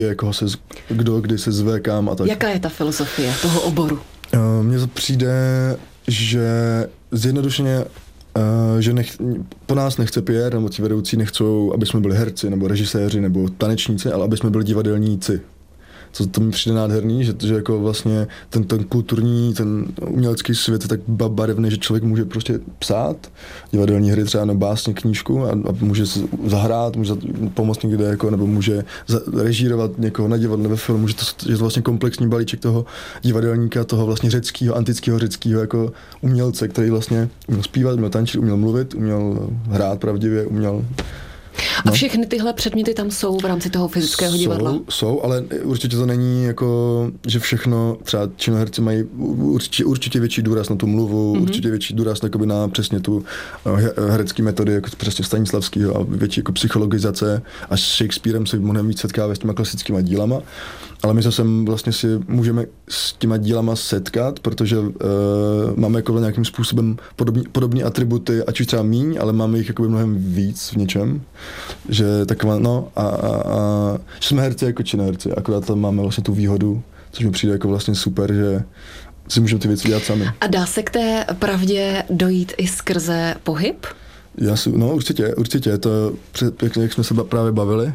koho se, kdo kdy se zve, kam a tak. Jaká je ta filozofie toho oboru? Mně to přijde, že zjednodušeně, že po nás nechce PR, nebo ti vedoucí nechcou, aby jsme byli herci, nebo režiséři, nebo tanečníci, ale aby jsme byli divadelníci. To mi přijde nádherný, že jako vlastně ten kulturní, ten umělecký svět je tak barevný, že člověk může prostě psát divadelní hry, třeba na básně, knížku a může zahrát, může pomoct někde, jako, nebo může režírovat někoho na divadle ve filmu, že je to vlastně komplexní balíček toho divadelníka, toho vlastně antického řeckého jako umělce, který vlastně uměl zpívat, uměl tančit, uměl mluvit, uměl hrát pravdivě, uměl... A všechny tyhle předměty tam jsou v rámci toho fyzického divadla? Jsou, ale určitě to není jako, že všechno, třeba činoherci mají určitě větší důraz na tu mluvu, určitě větší důraz na přesně tu herecké metody, jako přesně Stanislavskýho a větší jako psychologizace a s Shakespearem se mnohem víc setkávat s těma klasickýma dílama, ale my se vlastně si můžeme s těma dílama setkat, protože máme jako nějakým způsobem podobné atributy, ať už třeba míň, ale máme jich jako mnohem víc v něčem. Že taková, že jsme herci jako činoherci, akorát tam máme vlastně tu výhodu, což mi přijde jako vlastně super, že si můžeme ty věci dělat sami. A dá se k té pravdě dojít i skrze pohyb? Určitě, to jak jsme se právě bavili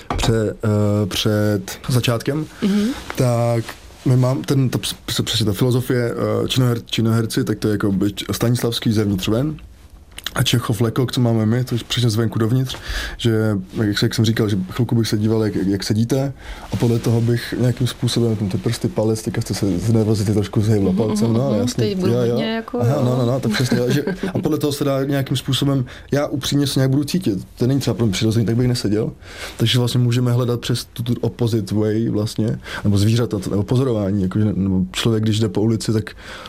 před začátkem, tak my máme přesně ta filozofie činoherci, tak to je jako Stanislavský zevnitř ven, a Čechov Lekok, co máme my, to je přesně zvenku dovnitř, že, jak jsem říkal, že chvilku bych se díval, jak sedíte a podle toho bych nějakým způsobem, ty prsty, palec, teďka jste se z nervozity trošku zhejvla palcem, no jasně. Teď budu hodně jako... Aha, tak přesně, a podle toho se dá nějakým způsobem, já upřímně se nějak budu cítit, to není třeba pro mě přirozený, tak bych neseděl, takže vlastně můžeme hledat přes tu opposite way vlastně, nebo zvířata, nebo pozorování, jakože, nebo člověk, když jde po ulici, tak...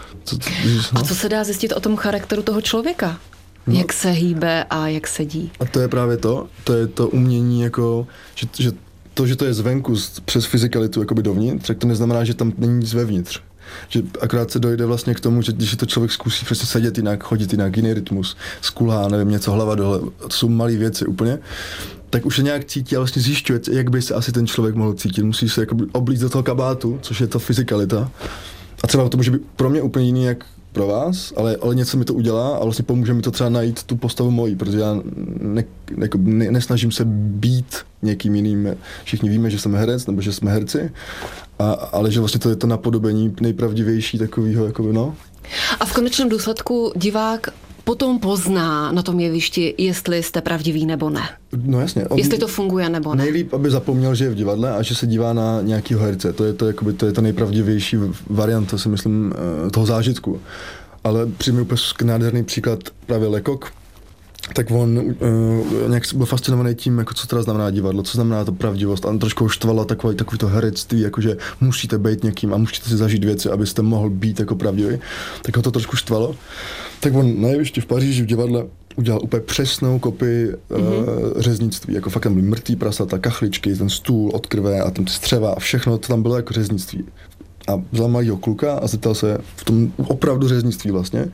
A co se dá zjistit o tom charakteru toho člověka? No. Jak se hýbe a jak sedí. A to je právě to je to umění, jako, že to je zvenku přes fyzikalitu jakoby dovnitř, tak to neznamená, že tam není nic vevnitř. Že akorát se dojde vlastně k tomu, že když je to člověk zkusí přesně sedět jinak, chodit jinak, jiný rytmus, skulhá, nevím, něco hlava dole, to jsou malé věci úplně, tak už se nějak cítí a vlastně zjišťuje, jak by se asi ten člověk mohl cítit. Musí se jakoby oblíct do toho kabátu, což je ta fyzikalita. A třeba to může být pro mě úplně jiný, jak pro vás, ale něco mi to udělá a vlastně pomůže mi to třeba najít tu postavu mojí, protože já nesnažím se být někým jiným. Všichni víme, že jsme herec, nebo že jsme herci, ale že vlastně to je to napodobení nejpravdivější takového, jako no. A v konečném důsledku divák potom pozná na tom jevišti, jestli jste pravdiví nebo ne. No jasně. Jestli to funguje nebo ne. Nejlíp, aby zapomněl, že je v divadle a že se dívá na nějakýho herce. To je ta nejpravdivější varianta, si myslím, toho zážitku. Ale přijmi úplně nádherný příklad právě Lekok, tak on nějak byl fascinovaný tím, jako co teda znamená divadlo, co znamená to pravdivost a on trošku štvala takový to herectví, jakože musíte být někým a musíte si zažít věci, abyste mohl být jako pravdivý, tak ho to trošku štvalo. Tak on na jevišti v Paříži v divadle udělal úplně přesnou kopii řeznictví, jako fakt tam byly mrtvý prasata, kachličky, ten stůl od krve a tam ty střeva a všechno to tam bylo jako řeznictví. A vzal malýho kluka a zeptal se v tom opravdu řeznictví vlastně,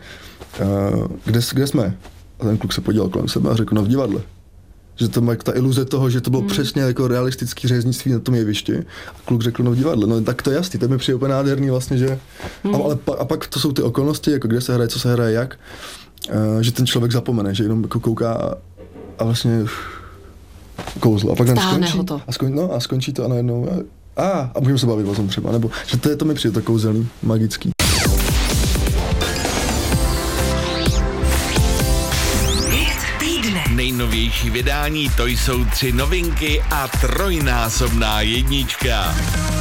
kde jsme? A ten kluk se podíval kolem sebe a řekl, no v divadle. Že to má ta iluze toho, že to bylo přesně jako realistický řeznictví na tom jevišti. A kluk řekl, no v divadle. No tak to je jasný, to mi přijde úplně nádherný vlastně, že... A pak to jsou ty okolnosti, jako kde se hraje, co se hraje, jak. Že ten člověk zapomene, že jenom jako kouká a kouzlo. A pak stáhne ho to. A skončí to a najednou... A můžeme se bavit o tom třeba, nebo že to mi přijde to kouzelný, magický. Nejnovější vydání, to jsou 3 novinky a trojnásobná jednička.